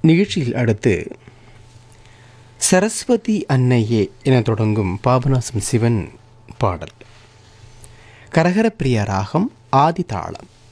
நிகழ்ச்சியில் அடுத்து சரஸ்வதி அன்னையே என தொடங்கும் பாபநாசம் சிவன் பாடல். கரகரப்பிரியா ராகம் ஆதி தாளம்.